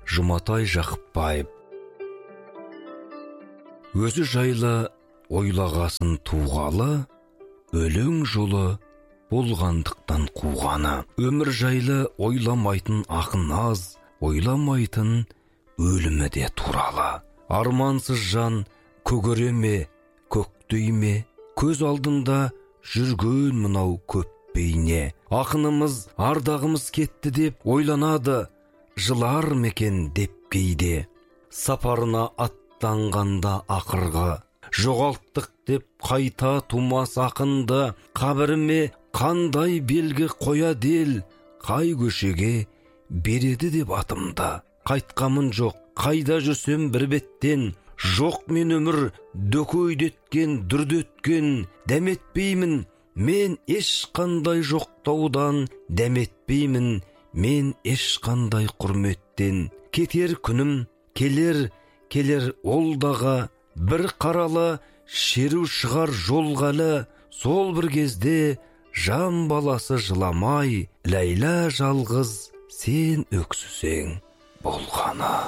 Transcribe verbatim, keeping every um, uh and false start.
Жұматай Жақыпбаев. Өзі жайлы ойлағасын туғалы, өлең жолы болғандықтан қуғаны. Өмір жайлы ойламайтын ақын аз, ойламайтын өлімі де туралы. Армансыз жан көгере ме, көктей ме, көз алдында жүрген мынау көп бейне. Ақынымыз ардағымыз кетті деп ойланады, жылар мекен деп кейде. Сапарына аттанғанда ақырғы, жоғалттық деп қайта тумас ақынды. Қабіріме қандай белгі қояды ел, қай көшеге береді деп атымды. Қайтқамын жоқ, қайда жүрсем бір беттен, жоқ мен өмір дөкейдеткен, дүрдеткен. Дәметпеймін мен ешқандай жоқтаудан, дәметпеймін мен ешқандай құрметтен. Кетер күнім келер, келер ол дағы, бір қаралы шеру шығар жолғалы. Сол бір кезде жан баласы жыламай, Ләйла жалғыз сен өксісең болғаны.